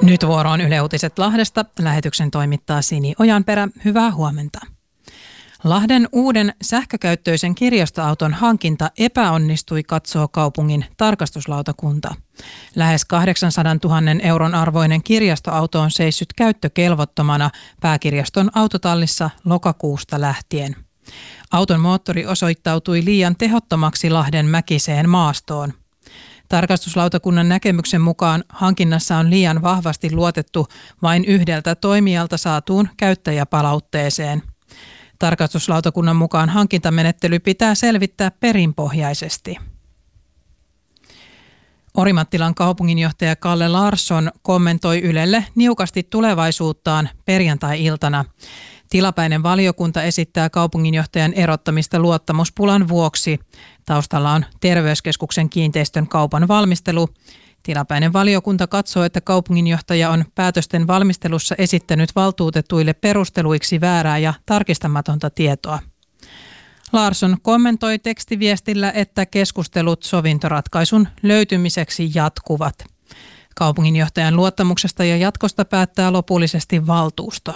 Nyt vuoroon Yle Uutiset Lahdesta. Lähetyksen toimittaa Sini Ojanperä. Hyvää huomenta. Lahden uuden sähkökäyttöisen kirjastoauton hankinta epäonnistui, katsoo kaupungin tarkastuslautakunta. Lähes 800 000 euron arvoinen kirjastoauto on seissyt käyttökelvottomana pääkirjaston autotallissa lokakuusta lähtien. Auton moottori osoittautui liian tehottomaksi Lahden mäkiseen maastoon. Tarkastuslautakunnan näkemyksen mukaan hankinnassa on liian vahvasti luotettu vain yhdeltä toimijalta saatuun käyttäjäpalautteeseen. Tarkastuslautakunnan mukaan hankintamenettely pitää selvittää perinpohjaisesti. Orimattilan kaupunginjohtaja Kalle Larsson kommentoi Ylelle niukasti tulevaisuuttaan perjantai-iltana. Tilapäinen valiokunta esittää kaupunginjohtajan erottamista luottamuspulan vuoksi. Taustalla on terveyskeskuksen kiinteistön kaupan valmistelu. Tilapäinen valiokunta katsoo, että kaupunginjohtaja on päätösten valmistelussa esittänyt valtuutetuille perusteluiksi väärää ja tarkistamatonta tietoa. Larsson kommentoi tekstiviestillä, että keskustelut sovintoratkaisun löytymiseksi jatkuvat. Kaupunginjohtajan luottamuksesta ja jatkosta päättää lopullisesti valtuusto.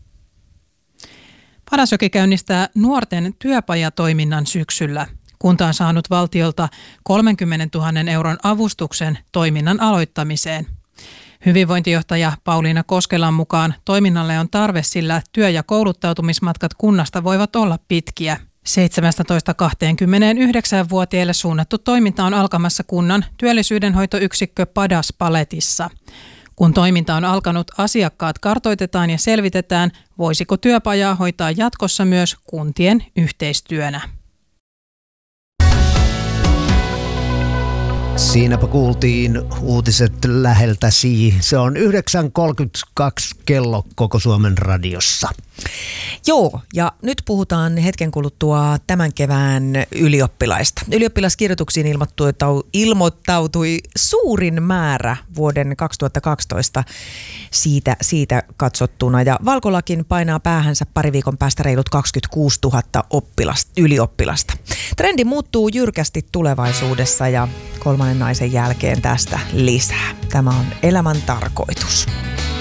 Padasjoki käynnistää nuorten työpajatoiminnan syksyllä. Kunta on saanut valtiolta 30 000 euron avustuksen toiminnan aloittamiseen. Hyvinvointijohtaja Pauliina Koskelan mukaan toiminnalle on tarve, sillä työ- ja kouluttautumismatkat kunnasta voivat olla pitkiä. 17-29-vuotiaille suunnattu toiminta on alkamassa kunnan työllisyydenhoitoyksikkö Padas Paletissa. Kun toiminta on alkanut, asiakkaat kartoitetaan ja selvitetään, voisiko työpajaa hoitaa jatkossa myös kuntien yhteistyönä. Siinäpä kuultiin uutiset läheltäsi. Se on 9.32 kello koko Suomen radiossa. Joo, ja nyt puhutaan hetken kuluttua tämän kevään ylioppilaista. Ylioppilaskirjoituksiin ilmoittautui suurin määrä vuoden 2012 siitä katsottuna. Ja Valkolakin painaa päähänsä pari viikon päästä reilut 26 000 ylioppilasta. Trendi muuttuu jyrkästi tulevaisuudessa ja kolmannen naisen jälkeen tästä lisää. Tämä on elämän tarkoitus.